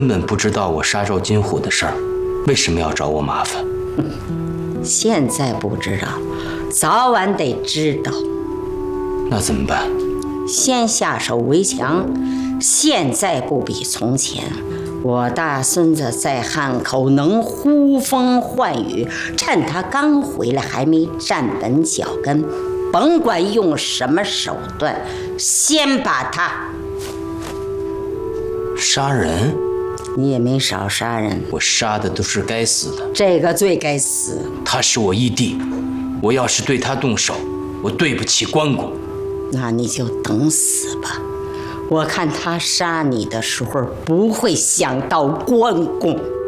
根本不知道我杀赵金虎的事儿，为什么要找我麻烦？ 现在不知道，早晚得知道。 那怎么办？ 先下手为强，现在不比从前。我大孙子在汉口能呼风唤雨，趁他刚回来还没站稳脚跟，甭管用什么手段，先把他杀人。 你也没少杀人， 我杀的都是该死的， 这个最该死。 他是我义弟，我要是对他动手，我对不起关公。 那你就等死吧。我看他杀你的时候不会想到关公。